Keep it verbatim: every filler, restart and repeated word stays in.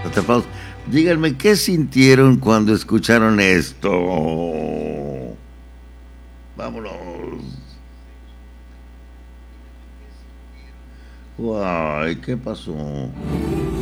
Atrapados. Díganme, ¿qué sintieron cuando escucharon esto? Vámonos. Ay, ¿qué pasó?